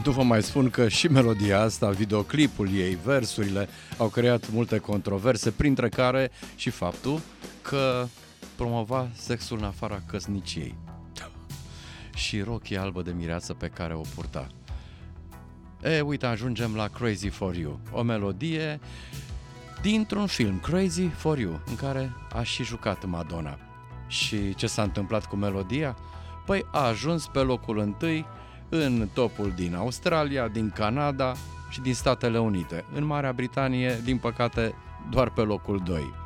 Nu vă mai spun că și melodia asta, videoclipul ei, versurile au creat multe controverse, printre care și faptul că promova sexul în afara căsniciei și rochia albă de mireasă pe care o purta. Uite, ajungem la Crazy for You, o melodie dintr-un film, Crazy for You, în care a și jucat Madonna. Și ce s-a întâmplat cu melodia? Păi a ajuns pe locul întâi în topul din Australia, din Canada și din Statele Unite. În Marea Britanie, din păcate, doar pe locul 2.